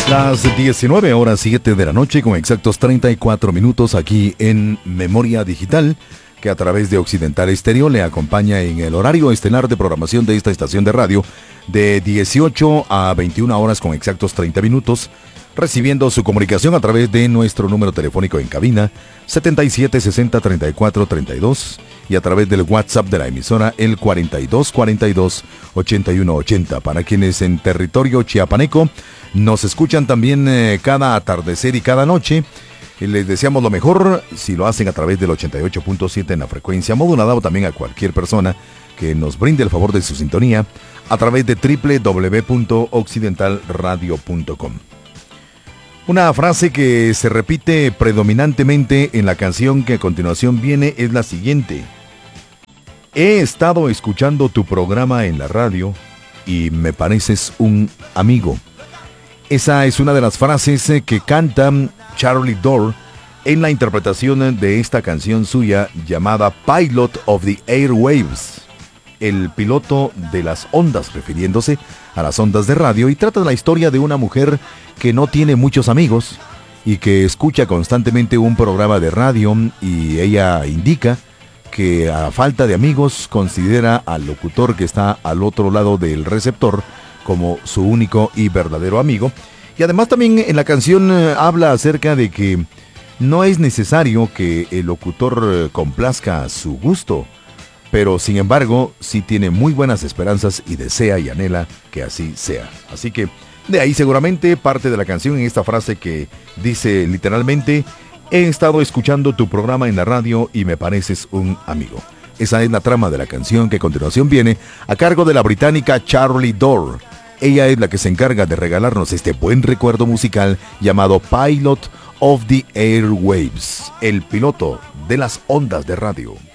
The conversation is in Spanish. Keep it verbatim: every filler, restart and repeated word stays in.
Las diecinueve horas siete de la noche con exactos treinta y cuatro minutos aquí en Memoria Digital, que a través de Occidental Estéreo le acompaña en el horario estelar de programación de esta estación de radio de dieciocho a veintiuna horas con exactos treinta minutos, recibiendo su comunicación a través de nuestro número telefónico en cabina setenta y siete sesenta treinta y cuatro treinta y dos y a través del WhatsApp de la emisora el cuarenta y dos cuarenta y dos ochenta y uno ochenta. Para quienes en territorio chiapaneco nos escuchan también eh, cada atardecer y cada noche, y les deseamos lo mejor si lo hacen a través del ochenta y ocho punto siete en la frecuencia modulada, o también a cualquier persona que nos brinde el favor de su sintonía a través de doble u doble u doble u punto occidental radio punto com. Una frase que se repite predominantemente en la canción que a continuación viene es la siguiente: he estado escuchando tu programa en la radio y me pareces un amigo. Esa es una de las frases que canta Charlie Dore en la interpretación de esta canción suya llamada Pilot of the Airwaves, el piloto de las ondas, refiriéndose a las ondas de radio, y trata de la historia de una mujer que no tiene muchos amigos y que escucha constantemente un programa de radio, y ella indica que a falta de amigos considera al locutor que está al otro lado del receptor como su único y verdadero amigo. Y además también en la canción eh, habla acerca de que no es necesario que el locutor eh, complazca a su gusto, pero sin embargo sí tiene muy buenas esperanzas y desea y anhela que así sea. Así que de ahí seguramente parte de la canción en esta frase que dice literalmente: he estado escuchando tu programa en la radio y me pareces un amigo. Esa es la trama de la canción que a continuación viene a cargo de la británica Charlie Dore. Ella es la que se encarga de regalarnos este buen recuerdo musical llamado Pilot of the Airwaves, el piloto de las ondas de radio.